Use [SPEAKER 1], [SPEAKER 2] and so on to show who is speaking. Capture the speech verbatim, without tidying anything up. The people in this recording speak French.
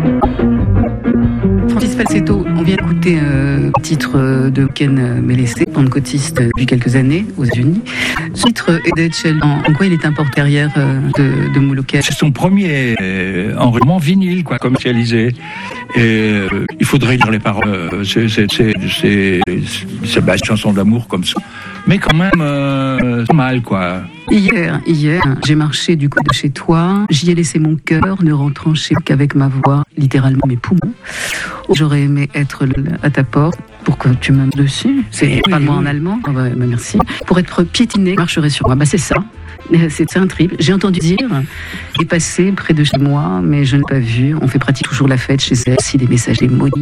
[SPEAKER 1] Francis Falsetto, on vient écouter euh, le titre de Ken Mélessé, pentecôtiste depuis quelques années aux États-Unis. Ce titre est d'Etchel. En, en quoi il est important derrière euh, de, de Moulouket?
[SPEAKER 2] C'est son premier euh, enregistrement vinyle, quoi, commercialisé. Et euh, il faudrait lire les paroles. C'est, c'est, c'est, c'est, c'est bah, une chanson d'amour comme ça. Mais quand même, euh, c'est mal, quoi.
[SPEAKER 1] Hier, hier, j'ai marché du côté de chez toi. J'y ai laissé mon cœur, ne rentrant chez moi qu'avec ma voix, littéralement mes poumons. J'aurais aimé être à ta porte pour que tu me dessus. C'est oui, parle-moi oui. En allemand. Oh, bah, bah, merci. Pour être piétiné, marcherait sur moi. Bah c'est ça. C'est un trip. J'ai entendu dire, il est passé près de chez moi, mais je n'ai pas vu. On fait pratiquement toujours la fête chez elle. Aussi des messages, des maudits.